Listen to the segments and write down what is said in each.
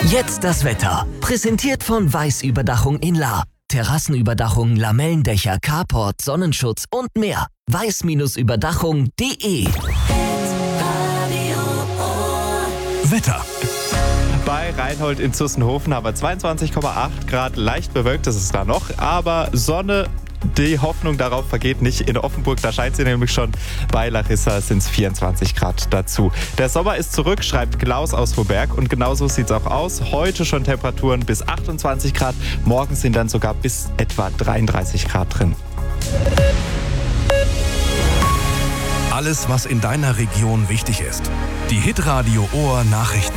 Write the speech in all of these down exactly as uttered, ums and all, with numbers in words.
Jetzt das Wetter. Präsentiert von Weiß Überdachung in Lahr. Terrassenüberdachung, Lamellendächer, Carport, Sonnenschutz und mehr. weiß Überdachung punkt de. Wetter. Bei Reinhold in Zussenhofen haben wir zweiundzwanzig Komma acht Grad, leicht bewölkt ist es da noch, aber Sonne. Die Hoffnung darauf vergeht nicht. In Offenburg, da scheint sie nämlich schon. Bei Larissa sind es vierundzwanzig Grad dazu. Der Sommer ist zurück, schreibt Klaus aus Voberg. Und genauso sieht es auch aus. Heute schon Temperaturen bis achtundzwanzig Grad. Morgen sind dann sogar bis etwa dreiunddreißig Grad drin. Alles, was in deiner Region wichtig ist. Die Hitradio Ohr Nachrichten.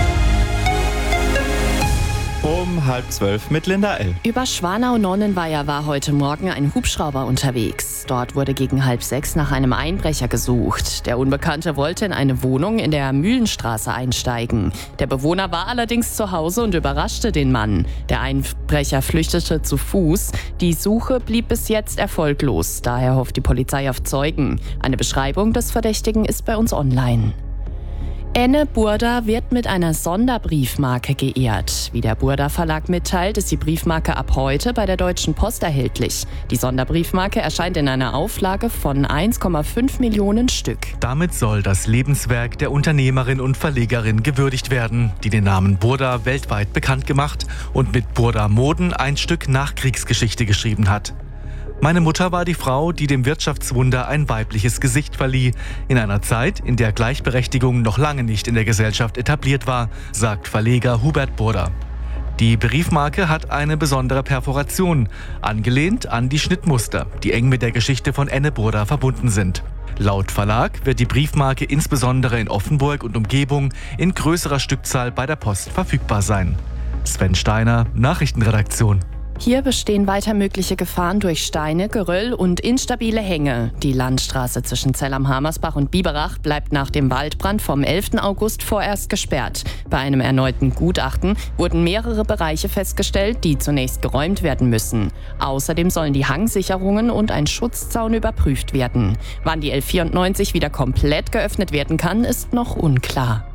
Um halb zwölf mit Linda L. Über Schwanau-Nonnenweiher war heute Morgen ein Hubschrauber unterwegs. Dort wurde gegen halb sechs nach einem Einbrecher gesucht. Der Unbekannte wollte in eine Wohnung in der Mühlenstraße einsteigen. Der Bewohner war allerdings zu Hause und überraschte den Mann. Der Einbrecher flüchtete zu Fuß. Die Suche blieb bis jetzt erfolglos. Daher hofft die Polizei auf Zeugen. Eine Beschreibung des Verdächtigen ist bei uns online. Enne Burda wird mit einer Sonderbriefmarke geehrt. Wie der Burda Verlag mitteilt, ist die Briefmarke ab heute bei der Deutschen Post erhältlich. Die Sonderbriefmarke erscheint in einer Auflage von eins Komma fünf Millionen Stück. Damit soll das Lebenswerk der Unternehmerin und Verlegerin gewürdigt werden, die den Namen Burda weltweit bekannt gemacht und mit Burda Moden ein Stück Nachkriegsgeschichte geschrieben hat. Meine Mutter war die Frau, die dem Wirtschaftswunder ein weibliches Gesicht verlieh, in einer Zeit, in der Gleichberechtigung noch lange nicht in der Gesellschaft etabliert war, sagt Verleger Hubert Burda. Die Briefmarke hat eine besondere Perforation, angelehnt an die Schnittmuster, die eng mit der Geschichte von Enne Burda verbunden sind. Laut Verlag wird die Briefmarke insbesondere in Offenburg und Umgebung in größerer Stückzahl bei der Post verfügbar sein. Sven Steiner, Nachrichtenredaktion. Hier bestehen weiter mögliche Gefahren durch Steine, Geröll und instabile Hänge. Die Landstraße zwischen Zell am Hamersbach und Biberach bleibt nach dem Waldbrand vom elften August vorerst gesperrt. Bei einem erneuten Gutachten wurden mehrere Bereiche festgestellt, die zunächst geräumt werden müssen. Außerdem sollen die Hangsicherungen und ein Schutzzaun überprüft werden. Wann die L vierundneunzig wieder komplett geöffnet werden kann, ist noch unklar.